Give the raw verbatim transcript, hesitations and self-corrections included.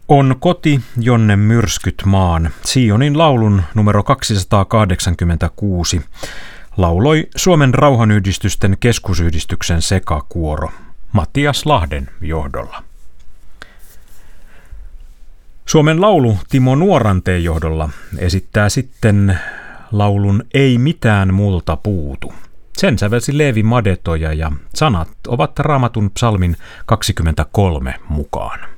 On koti, jonne myrskyt maan. Sionin laulun numero kaksisataakahdeksankymmentäkuusi lauloi Suomen rauhanyhdistysten keskusyhdistyksen sekakuoro Matias Lahden johdolla. Suomen laulu Timo Nuoranteen johdolla esittää sitten laulun Ei mitään multa puutu. Sen sävelsi Leevi Madetoja ja sanat ovat Raamatun psalmin kaksikymmentäkolme mukaan.